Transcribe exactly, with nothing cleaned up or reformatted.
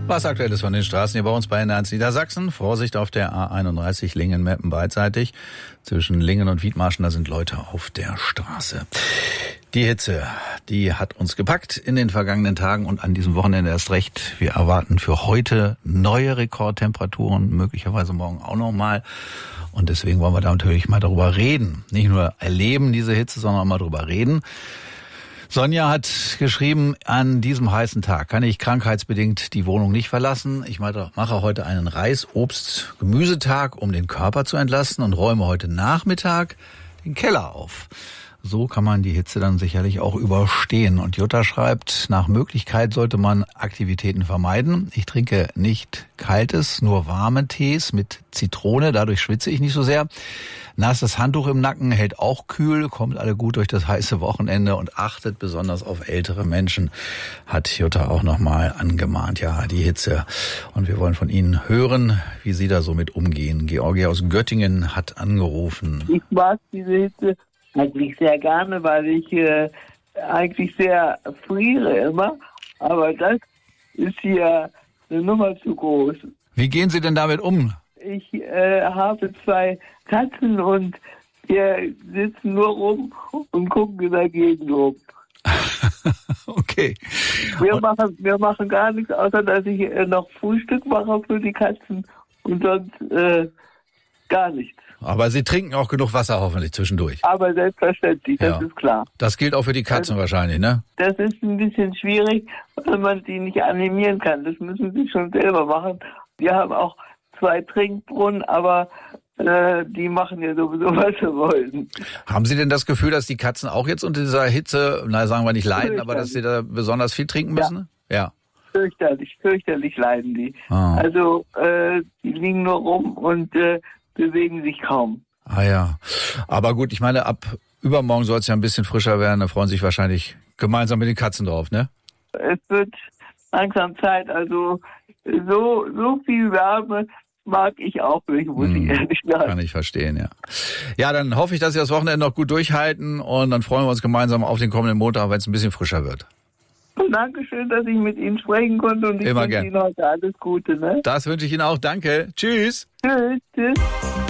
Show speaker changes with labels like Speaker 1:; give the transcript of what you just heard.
Speaker 1: Was Aktuelles von den Straßen hier bei uns bei N eins Niedersachsen. Vorsicht auf der A einunddreißig Lingen-Meppen beidseitig. Zwischen Lingen und Wiedmarschen, da sind Leute auf der Straße. Die Hitze, die hat uns gepackt in den vergangenen Tagen und an diesem Wochenende erst recht. Wir erwarten für heute neue Rekordtemperaturen, möglicherweise morgen auch nochmal. Und deswegen wollen wir da natürlich mal darüber reden. Nicht nur erleben diese Hitze, sondern auch mal darüber reden. Sonja hat geschrieben, an diesem heißen Tag kann ich krankheitsbedingt die Wohnung nicht verlassen. Ich mache heute einen Reis-, Obst-, Gemüsetag, um den Körper zu entlasten und räume heute Nachmittag den Keller auf. So kann man die Hitze dann sicherlich auch überstehen. Und Jutta schreibt, nach Möglichkeit sollte man Aktivitäten vermeiden. Ich trinke nicht kaltes, nur warme Tees mit Zitrone, dadurch schwitze ich nicht so sehr. Nasses Handtuch im Nacken hält auch kühl, kommt alle gut durch das heiße Wochenende und achtet besonders auf ältere Menschen, hat Jutta auch nochmal angemahnt. Ja, die Hitze. Und wir wollen von Ihnen hören, wie Sie da so mit umgehen. Georgia aus Göttingen hat angerufen.
Speaker 2: Ich mag diese Hitze eigentlich sehr gerne, weil ich äh, eigentlich sehr friere immer. Aber das ist hier eine Nummer zu groß.
Speaker 1: Wie gehen Sie denn damit um?
Speaker 2: Ich äh, habe zwei Katzen und wir sitzen nur rum und gucken in der Gegend rum.
Speaker 1: Okay.
Speaker 2: Wir machen, wir machen gar nichts, außer dass ich äh, noch Frühstück mache für die Katzen und sonst äh, gar nichts.
Speaker 1: Aber Sie trinken auch genug Wasser hoffentlich zwischendurch.
Speaker 2: Aber selbstverständlich, das
Speaker 1: ja.
Speaker 2: ist klar.
Speaker 1: Das gilt auch für die Katzen also, wahrscheinlich, ne? Das
Speaker 2: ist ein bisschen schwierig, weil man die nicht animieren kann. Das müssen sie schon selber machen. Wir haben auch zwei Trinkbrunnen, aber äh, die machen ja sowieso, was sie wollen.
Speaker 1: Haben Sie denn das Gefühl, dass die Katzen auch jetzt unter dieser Hitze, na sagen wir nicht leiden, aber dass sie da besonders viel trinken müssen? Ja. ja.
Speaker 2: Fürchterlich, fürchterlich leiden die.
Speaker 1: Ah.
Speaker 2: Also äh, die liegen nur rum und äh, bewegen sich kaum.
Speaker 1: Ah ja, aber gut, ich meine, ab übermorgen soll es ja ein bisschen frischer werden, da freuen sich wahrscheinlich gemeinsam mit den Katzen drauf, ne?
Speaker 2: Es wird langsam Zeit, also so, so viel Wärme mag ich auch nicht, muss hm, ich ehrlich sagen.
Speaker 1: Kann ich verstehen, ja. Ja, dann hoffe ich, dass Sie das Wochenende noch gut durchhalten und dann freuen wir uns gemeinsam auf den kommenden Montag, wenn es ein bisschen frischer wird.
Speaker 2: Dankeschön, dass ich mit Ihnen sprechen konnte und ich wünsche Ihnen heute alles Gute. Ne?
Speaker 1: Das wünsche ich Ihnen auch. Danke. Tschüss.
Speaker 2: Tschüss. Tschüss.